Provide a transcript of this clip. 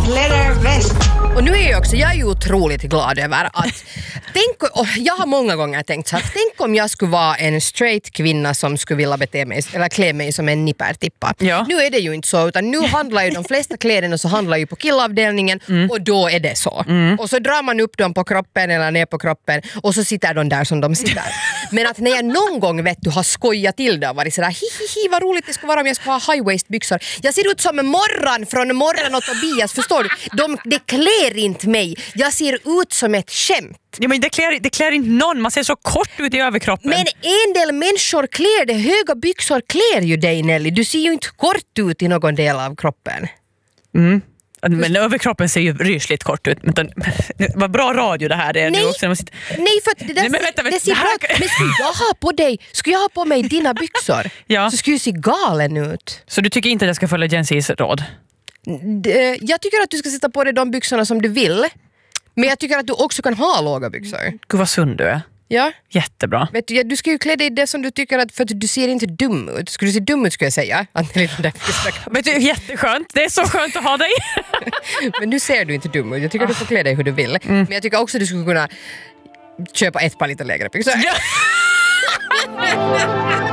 Leatherväst. Och nu är jag är ju otroligt glad över att jag har många gånger tänkt så att tänk om jag skulle vara en straight kvinna som skulle vilja bete mig eller klä mig som en nippertippa. Ja. Nu är det ju inte så, utan nu handlar ju de flesta kläderna så handlar ju på killavdelningen och då är det så. Och så drar man upp dem på kroppen eller ner på kroppen och så sitter de där som de sitter. Men att när jag någon gång har skojat till det och varit sådär hihihi vad roligt det skulle vara om jag skulle ha high-waist byxor. Jag ser ut som en Morran från Morran och Tobias, förstår du? Det klär inte mig. Jag ser ut som ett skämt. Ja, men det klär inte någon. Man ser så kort ut i överkroppen. Men en del människor klär det. Höga byxor klär ju dig, Nelly. Du ser ju inte kort ut i någon del av kroppen. Men överkroppen ser ju rysligt kort ut. Men vad bra radio det här är. Nej, nu också. nej för att det ser bra ut. Men skulle jag ha på mig dina byxor Ja. så skulle du se galen ut. Så du tycker inte att jag ska följa Jensys råd? Jag tycker att du ska sätta på dig de byxorna som du vill. Men jag tycker att du också kan ha låga byxor. Gud vad sund du är. Ja. Jättebra. Vet du ska ju klä dig det som du tycker att, för att du ser inte dum ut. Skulle du se dum ut skulle jag säga. Men det är jätteskönt. Det är så skönt att ha dig. Men nu ser du inte dum ut. Jag tycker att du får klä dig hur du vill. Men jag tycker också att du skulle kunna köpa ett par lite lägre byxor.